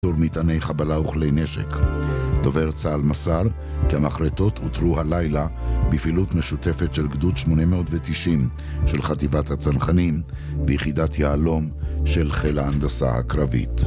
מטעני חבלה וכלי נשק. דובר צה"ל מסר כי המחרטות הותרו הלילה בפעילות משותפת של גדוד 890 של חטיבת הצנחנים ויחידת יהלום של חיל ההנדסה הקרבית.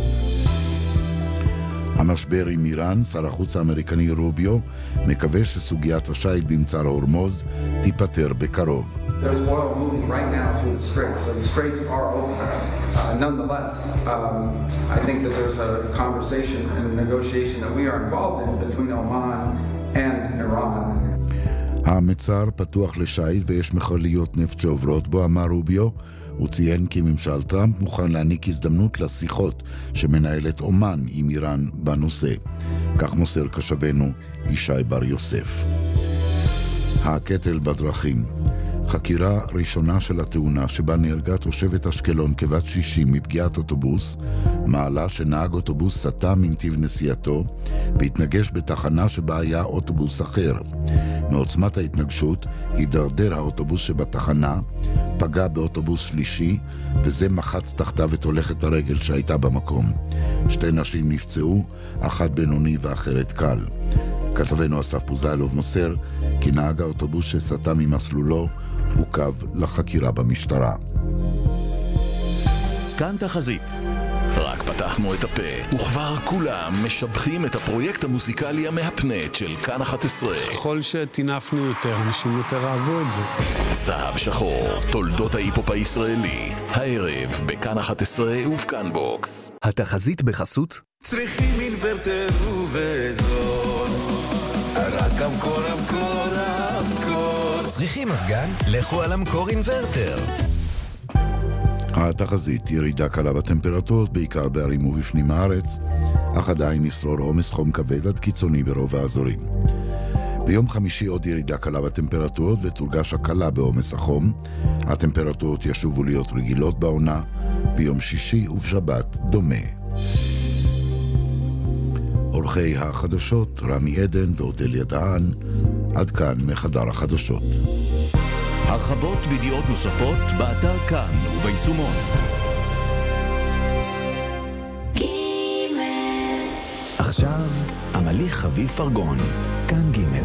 המשבר עם איראן, שר החוץ האמריקני רוביו מקווה שסוגיית השייט במצר ההורמוז תיפטר בקרוב. There's oil moving right now through the straits, so the straits are open. Nonetheless, I think that there's a conversation and a negotiation that we are involved in between Oman and Iran. המצר פתוח לשייט ויש מכליות נפט שעוברות בו, אמר רוביו. הוא ציין כי ממשל טראמפ מוכן להעניק הזדמנות לשיחות שמנהלת אומן עם איראן בנושא. כך מוסר קשבנו ישי בר יוסף. הקטל בדרכים. חקירה ראשונה של התאונה שבה נהרגה תושבת אשקלון כבת 60 מפגיעת אוטובוס מעלה שנהג אוטובוס סטה מנתיב נסיעתו והתנגש בתחנה שבה היה אוטובוס אחר. מעוצמת ההתנגשות הידרדר האוטובוס שבתחנה, פגע באוטובוס שלישי וזה מחץ תחתיו את הולכת הרגל שהייתה במקום. שתי נשים נפצעו, אחת בינוני ואחרת קל. כתבנו אסף פוזיילוב מוסר כי נהג האוטובוס שסטה ממסלולו עוכב לחקירה במשטרה. כאן תחזית. רק פתחנו את הפה, וכבר כולם משבחים את הפרויקט המוזיקלי המהפנט של כאן 11. ככל שתינפנו יותר, אנשים יותר אהבו את זה. זהב שחור, תולדות ההיפופ הישראלי, הערב בכאן 11 ובכאן בוקס. התחזית בחסות? צריכים אינוורטר ובזול, רק המקור. צריכים מזגן? לכו על המקור אינוורטר. התחזית ירידה קלה בטמפרטורות, בעיקר בערים ובפנים הארץ, אך עדיין ישרור עומס חום כבד עד קיצוני ברוב האזורים. ביום חמישי עוד ירידה קלה בטמפרטורות ותורגש הקלה בעומס החום. הטמפרטורות ישובו להיות רגילות בעונה, ביום שישי ובשבת דומה. עורכי החדשות רמי עדן ואודליה דהן, עד כאן מחדר החדשות. הרחבות וידיעות נוספות באתר כאן וביישומון. עכשיו, עמלי חביב פרגון, כאן ג'